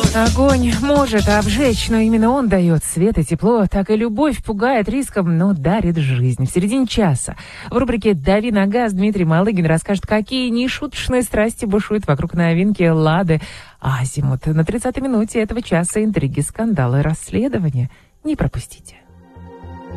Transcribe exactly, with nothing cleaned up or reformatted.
Огонь может обжечь, но именно он дает свет и тепло. Так и любовь пугает риском, но дарит жизнь. В середине часа в рубрике «Дави на газ» Дмитрий Малыгин расскажет, какие нешуточные страсти бушуют вокруг новинки «Лады Азимут». На тридцатой минуте этого часа интриги, скандалы, расследования. Не пропустите.